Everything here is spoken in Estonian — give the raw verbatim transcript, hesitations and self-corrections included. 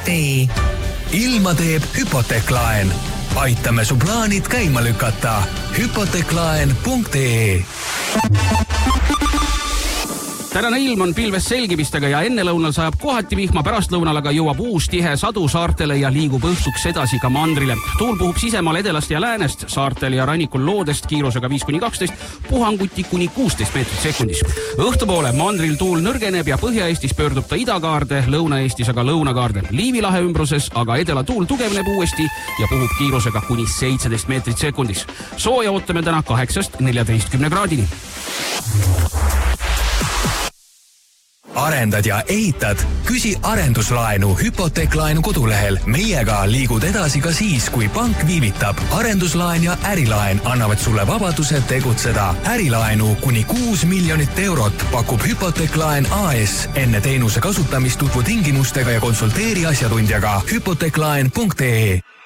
punkt ee. Ilma teeb Hypoteeklaen. Aitame su plaanid käima lükata. Hypoteeklaen punkt ee. Tänane ilm on pilves selgimistega ja ennelõunal sajab kohati vihma, pärastlõunal aga jõuab uus tihe sadu saartele ja liigub õhtuks edasi ka mandrile. Tuul puhub sisemaal edelast ja läänest, saartel ja rannikul loodest kiirusega viis kuni kaksteist, puhanguti kuni kuusteist meetrit sekundis. Õhtupoole mandril tuul nõrgeneb ja Põhja-Eestis pöördub ta idakaarde, Lõuna-Eestis aga lõunakaarde. Liivilahe ümbruses aga edela tuul tugevneb uuesti ja puhub kiirusega kuni seitseteist meetrit sekundis. Sooja ootame täna kaheksast neljateistkümne kraadini. Arendad ja ehitad? Küsi arenduslaenu Hypoteeklaenu kodulehel. Meiega liigud edasi ka siis, kui pank viivitab. Arenduslaen ja ärilaen annavad sulle vabaduse tegutseda. Ärilaenu kuni kuus miljonit eurot pakub Hypoteeklaen A S. Enne teenuse kasutamist tutvu tingimustega ja konsulteeri asjatundjaga. Hypoteeklaen punkt ee.